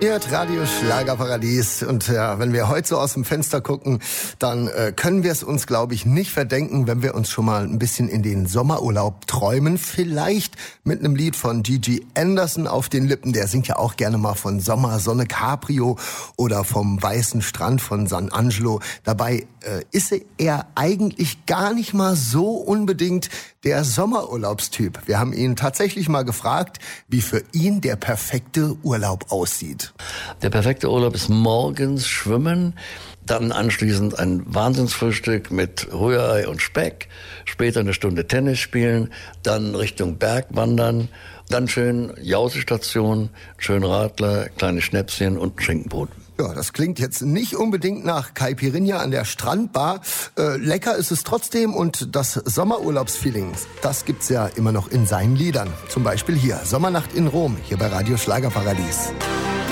Ihr hört Radio Schlagerparadies und ja, wenn wir heute so aus dem Fenster gucken, dann können wir es uns, glaube ich, nicht verdenken, wenn wir uns schon mal ein bisschen in den Sommerurlaub träumen. Vielleicht mit einem Lied von Gigi Anderson auf den Lippen. Der singt ja auch gerne mal von Sommer, Sonne, Caprio oder vom weißen Strand von San Angelo. Dabei ist er eigentlich gar nicht mal so unbedingt der Sommerurlaubstyp. Wir haben ihn tatsächlich mal gefragt, wie für ihn der perfekte Urlaub aussieht. Der perfekte Urlaub ist morgens schwimmen, dann anschließend ein Wahnsinnsfrühstück mit Rührei und Speck, später eine Stunde Tennis spielen, dann Richtung Berg wandern, dann schön Jausestation, schön Radler, kleine Schnäpschen und ein Schinkenbrot. Ja, das klingt jetzt nicht unbedingt nach Caipirinha an der Strandbar. Lecker ist es trotzdem und das Sommerurlaubsfeeling, das gibt's ja immer noch in seinen Liedern. Zum Beispiel hier, Sommernacht in Rom, hier bei Radio Schlagerparadies.